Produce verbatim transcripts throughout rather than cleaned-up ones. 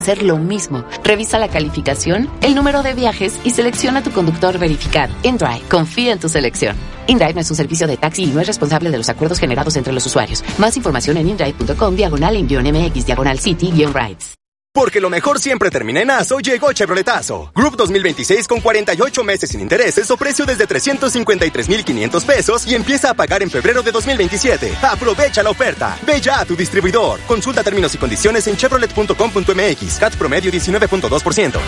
hacer lo mismo. Revisa la calificación, el número de viajes y selecciona tu conductor verificado. InDrive, confía en tu selección. InDrive no es un servicio de taxi y no es responsable de los acuerdos generados entre los usuarios. Más información en indrive.com, diagonal en-mx, diagonal city-rides. Porque lo mejor siempre termina en Aso, llegó Chevroletazo. Group dos mil veintiséis con cuarenta y ocho meses sin intereses o precio desde trescientos cincuenta y tres mil quinientos pesos y empieza a pagar en febrero de dos mil veintisiete. Aprovecha la oferta. Ve ya a tu distribuidor. Consulta términos y condiciones en chevrolet punto com punto m x. C A T promedio diecinueve punto dos por ciento.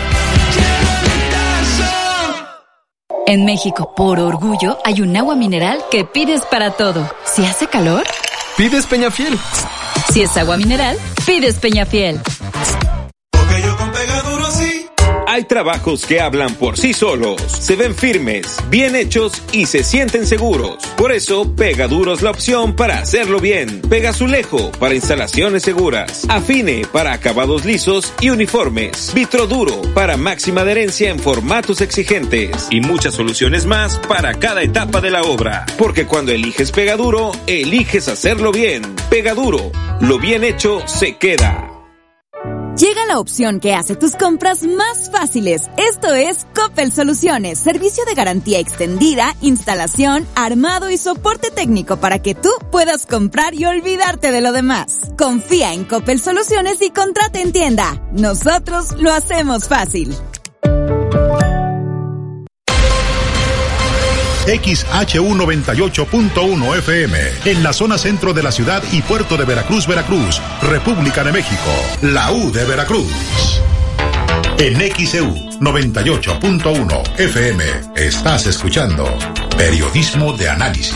En México, por orgullo, hay un agua mineral que pides para todo. Si hace calor, pides Peñafiel. Si es agua mineral, pides Peñafiel. Porque yo con Pegaduro sí. Hay trabajos que hablan por sí solos, se ven firmes, bien hechos y se sienten seguros. Por eso, Pegaduro es la opción para hacerlo bien. Pegazulejo para instalaciones seguras. Afine para acabados lisos y uniformes. Vitroduro para máxima adherencia en formatos exigentes. Y muchas soluciones más para cada etapa de la obra. Porque cuando eliges Pegaduro, eliges hacerlo bien. Pegaduro, lo bien hecho se queda. Llega la opción que hace tus compras más fáciles. Esto es Coppel Soluciones, servicio de garantía extendida, instalación, armado y soporte técnico para que tú puedas comprar y olvidarte de lo demás. Confía en Coppel Soluciones y contrata en tienda. Nosotros lo hacemos fácil. X H U noventa y ocho punto uno F M, en la zona centro de la ciudad y puerto de Veracruz, Veracruz, República de México, la U de Veracruz. En X E U noventa y ocho punto uno F M, estás escuchando Periodismo de Análisis.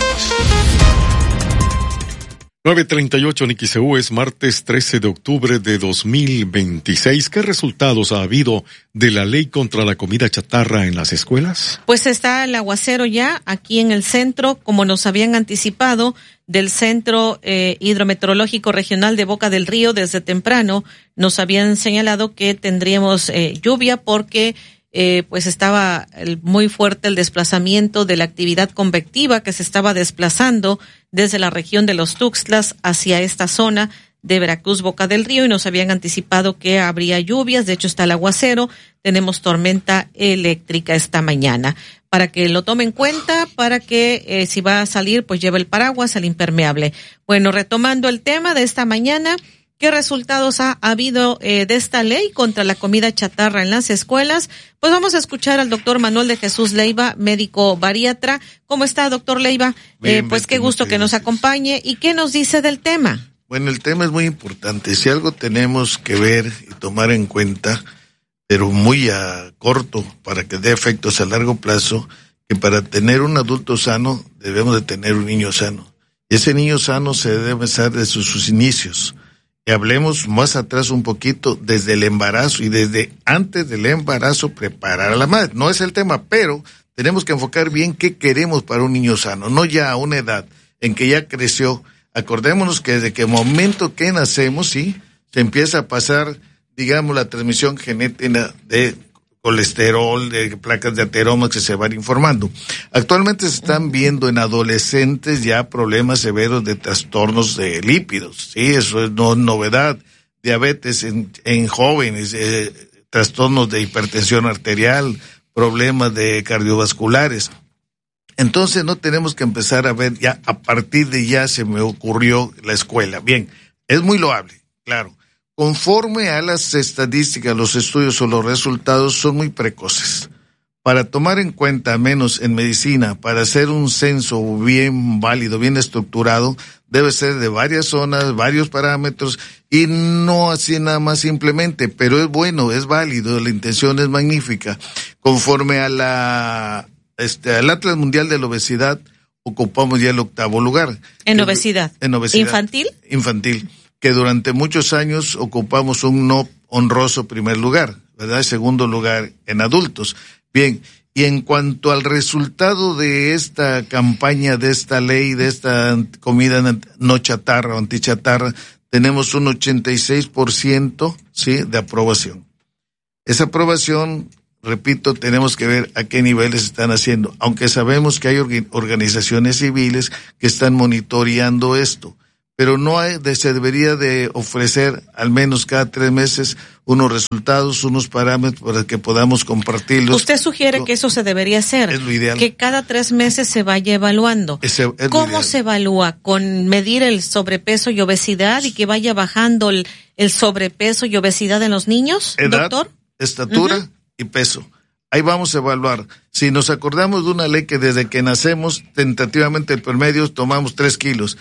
nueve treinta y ocho en X E U, es martes trece de octubre de dos mil veintiséis. ¿Qué resultados ha habido de la ley contra la comida chatarra en las escuelas? Pues está el aguacero ya aquí en el centro, como nos habían anticipado del Centro eh, Hidrometeorológico Regional de Boca del Río. Desde temprano nos habían señalado que tendríamos eh, lluvia porque Eh, pues estaba el, muy fuerte el desplazamiento de la actividad convectiva que se estaba desplazando desde la región de los Tuxtlas hacia esta zona de Veracruz, Boca del Río, y nos habían anticipado que habría lluvias. De hecho está el aguacero, tenemos tormenta eléctrica esta mañana. Para que lo tome en cuenta, para que eh, si va a salir pues lleve el paraguas, el impermeable. Bueno, retomando el tema de esta mañana, ¿qué resultados ha habido eh, de esta ley contra la comida chatarra en las escuelas? Pues vamos a escuchar al doctor Manuel de Jesús Leiva, médico bariatra. ¿Cómo está, doctor Leiva? Bien, eh, pues qué gusto que nos acompañe. ¿Y qué nos dice del tema? Bueno, el tema es muy importante. Si algo tenemos que ver y tomar en cuenta, pero muy a corto, para que dé efectos a largo plazo, que para tener un adulto sano, debemos de tener un niño sano. Y ese niño sano se debe empezar desde sus, sus inicios. Y hablemos más atrás un poquito, desde el embarazo y desde antes del embarazo preparar a la madre. No es el tema, pero tenemos que enfocar bien qué queremos para un niño sano, no ya a una edad en que ya creció. Acordémonos que desde que el momento que nacemos, sí, se empieza a pasar, digamos, la transmisión genética de colesterol, de placas de ateromas que se van informando. Actualmente se están viendo en adolescentes ya problemas severos de trastornos de lípidos, sí, eso es no novedad, diabetes en, en jóvenes, eh, trastornos de hipertensión arterial, problemas de cardiovasculares. Entonces no tenemos que empezar a ver ya, a partir de ya se me ocurrió la escuela. Bien, es muy loable, claro. Conforme a las estadísticas, los estudios o los resultados son muy precoces. Para tomar en cuenta, menos en medicina, para hacer un censo bien válido, bien estructurado, debe ser de varias zonas, varios parámetros, y no así nada más simplemente, pero es bueno, es válido, la intención es magnífica. Conforme a la, este, al Atlas Mundial de la Obesidad, ocupamos ya el octavo lugar. ¿En obesidad? En obesidad. ¿Infantil? Infantil. Que durante muchos años ocupamos un no honroso primer lugar, ¿verdad? Segundo lugar en adultos. Bien, y en cuanto al resultado de esta campaña, de esta ley, de esta comida no chatarra o antichatarra, tenemos un ochenta y seis por ciento, ¿sí?, de aprobación. Esa aprobación, repito, tenemos que ver a qué niveles están haciendo, aunque sabemos que hay organizaciones civiles que están monitoreando esto. pero no hay, se debería de ofrecer al menos cada tres meses unos resultados, unos parámetros para que podamos compartirlos. Usted sugiere que eso se debería hacer. Es lo ideal. Que cada tres meses se vaya evaluando. Es, es ¿Cómo se evalúa? ¿Con medir el sobrepeso y obesidad y que vaya bajando el, el sobrepeso y obesidad en los niños, edad, doctor? Estatura uh-huh. y peso. Ahí vamos a evaluar. Si nos acordamos de una ley que desde que nacemos, tentativamente el promedio tomamos tres kilos.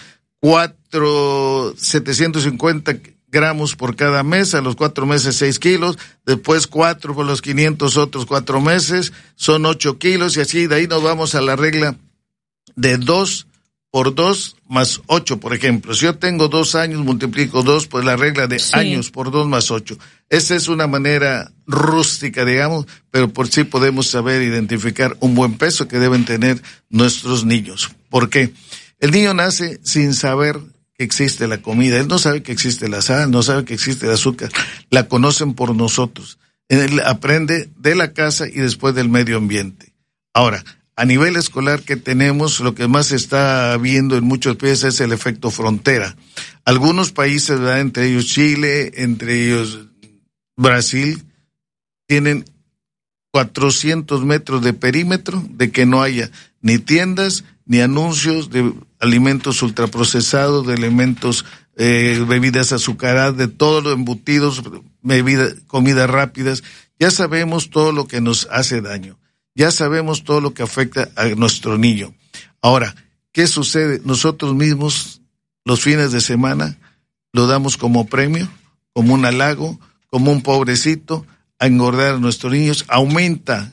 Cuatro, setecientos cincuenta gramos por cada mes, a los cuatro meses seis kilos, después cuatro por los quinientos otros cuatro meses, son ocho kilos y así de ahí nos vamos a la regla de dos por dos más ocho, por ejemplo. Si yo tengo dos años, multiplico dos por la regla de sí. años por dos más ocho. Esa es una manera rústica, digamos, pero por sí podemos saber identificar un buen peso que deben tener nuestros niños. ¿Por qué? El niño nace sin saber que existe la comida. Él no sabe que existe la sal, no sabe que existe el azúcar. La conocen por nosotros. Él aprende de la casa y después del medio ambiente. Ahora, a nivel escolar que tenemos, lo que más se está viendo en muchos países es el efecto frontera. Algunos países, ¿verdad?, entre ellos Chile, entre ellos Brasil, tienen cuatrocientos metros de perímetro de que no haya ni tiendas ni anuncios de alimentos ultraprocesados, de elementos, eh, bebidas azucaradas, de todos los embutidos, bebidas, comidas rápidas. Ya sabemos todo lo que nos hace daño. Ya sabemos todo lo que afecta a nuestro niño. Ahora, ¿qué sucede? Nosotros mismos, los fines de semana, lo damos como premio, como un halago, como un pobrecito, a engordar a nuestros niños. Aumenta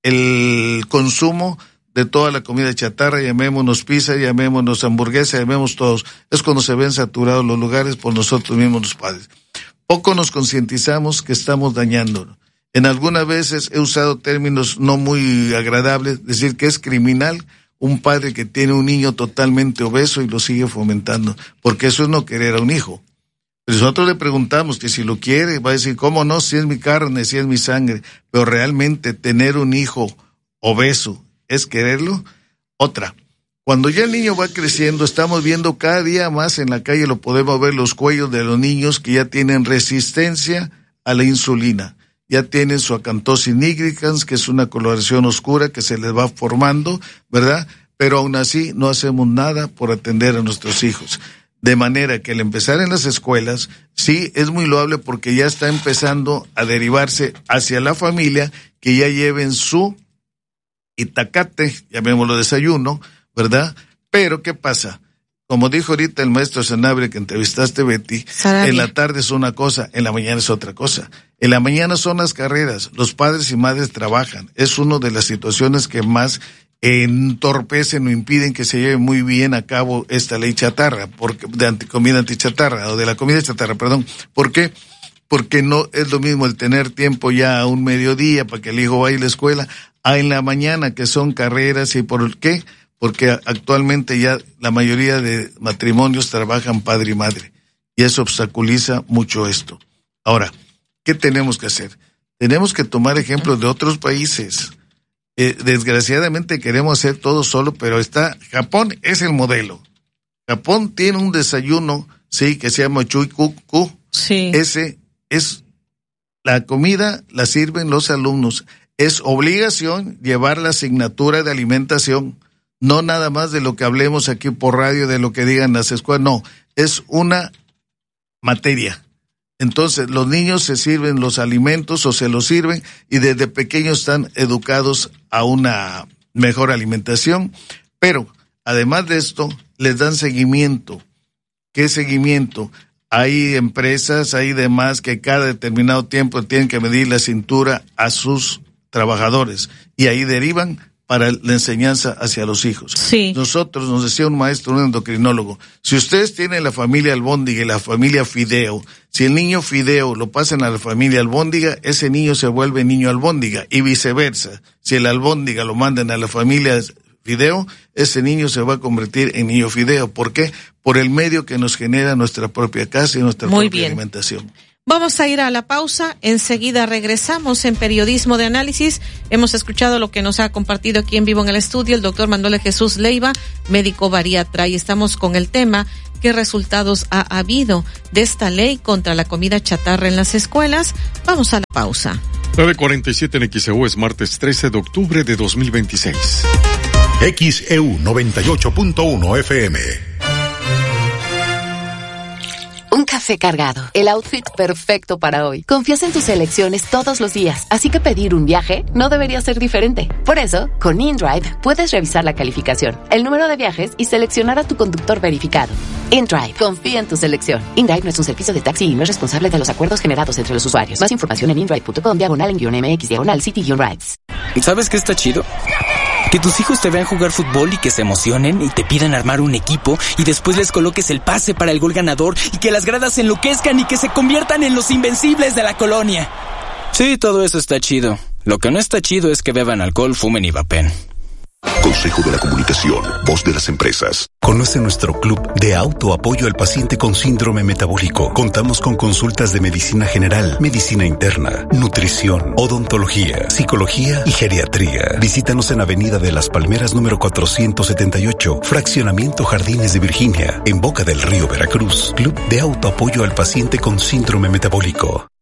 el consumo de toda la comida chatarra, llamémonos pizza, llamémonos hamburguesa, llamemos todos. Es cuando se ven saturados los lugares por nosotros mismos los padres. Poco nos concientizamos que estamos dañándonos. En algunas veces he usado términos no muy agradables, decir que es criminal un padre que tiene un niño totalmente obeso y lo sigue fomentando, porque eso es no querer a un hijo. Pero nosotros le preguntamos que si lo quiere, va a decir, ¿cómo no? Si es mi carne, si es mi sangre, pero realmente tener un hijo obeso, ¿es quererlo? Otra, cuando ya el niño va creciendo, estamos viendo cada día más en la calle, lo podemos ver, los cuellos de los niños que ya tienen resistencia a la insulina. Ya tienen su acantosis nigricans, que es una coloración oscura que se les va formando, ¿verdad? Pero aún así no hacemos nada por atender a nuestros hijos. De manera que al empezar en las escuelas, sí es muy loable porque ya está empezando a derivarse hacia la familia, que ya lleven su itacate, llamémoslo desayuno, ¿verdad? Pero ¿qué pasa? Como dijo ahorita el maestro Sanabria que entrevistaste, Betty, Sarabia. En la tarde es una cosa, en la mañana es otra cosa. En la mañana son las carreras, los padres y madres trabajan. Es una de las situaciones que más entorpecen o impiden que se lleve muy bien a cabo esta ley chatarra, porque, de anti, comida antichatarra, o de la comida chatarra, perdón. ¿Por qué? Porque no es lo mismo el tener tiempo ya a un mediodía para que el hijo vaya a la escuela, a en la mañana que son carreras. ¿Y por qué? Porque actualmente ya la mayoría de matrimonios trabajan padre y madre, y eso obstaculiza mucho esto. Ahora, ¿qué tenemos que hacer? Tenemos que tomar ejemplos de otros países. Eh, desgraciadamente queremos hacer todo solo, pero está, Japón es el modelo. Japón tiene un desayuno, sí, que se llama chuikuku. Sí. Ese es, la comida la sirven los alumnos. Es obligación llevar la asignatura de alimentación. No nada más de lo que hablemos aquí por radio, de lo que digan las escuelas, no, es una materia. Entonces, los niños se sirven los alimentos o se los sirven y desde pequeños están educados a una mejor alimentación, pero además de esto, les dan seguimiento. ¿Qué seguimiento? Hay empresas, hay demás que cada determinado tiempo tienen que medir la cintura a sus trabajadores y ahí derivan para la enseñanza hacia los hijos. Sí. Nosotros, nos decía un maestro, un endocrinólogo, si ustedes tienen la familia albóndiga y la familia fideo, si el niño fideo lo pasan a la familia albóndiga, ese niño se vuelve niño albóndiga, y viceversa. Si el albóndiga lo mandan a la familia fideo, ese niño se va a convertir en niño fideo. ¿Por qué? Por el medio que nos genera nuestra propia casa y nuestra Muy propia bien. alimentación. Vamos a ir a la pausa, enseguida regresamos en Periodismo de Análisis. Hemos escuchado lo que nos ha compartido aquí en vivo en el estudio el doctor Manuel Jesús Leiva, médico bariatra, y estamos con el tema: ¿qué resultados ha habido de esta ley contra la comida chatarra en las escuelas? Vamos a la pausa. nueve cuarenta y siete en X E U, es martes trece de octubre de dos mil veintiséis. X E U noventa y ocho punto uno F M. Un café cargado, el outfit perfecto para hoy. Confías en tus elecciones todos los días, así que pedir un viaje no debería ser diferente. Por eso, con InDrive puedes revisar la calificación, el número de viajes y seleccionar a tu conductor verificado. InDrive, confía en tu selección. InDrive no es un servicio de taxi y no es responsable de los acuerdos generados entre los usuarios. Más información en indrive punto com, diagonal en guión mx, diagonal city guión rides. ¿Sabes qué está chido? Que tus hijos te vean jugar fútbol y que se emocionen y te pidan armar un equipo y después les coloques el pase para el gol ganador y que las gradas se enloquezcan y que se conviertan en los invencibles de la colonia. Sí, todo eso está chido. Lo que no está chido es que beban alcohol, fumen y vapen. Consejo de la Comunicación, voz de las empresas. Conoce nuestro club de autoapoyo al paciente con síndrome metabólico. Contamos con consultas de medicina general, medicina interna, nutrición, odontología, psicología y geriatría. Visítanos en Avenida de las Palmeras número cuatrocientos setenta y ocho, Fraccionamiento Jardines de Virginia, en Boca del Río, Veracruz. Club de autoapoyo al paciente con síndrome metabólico.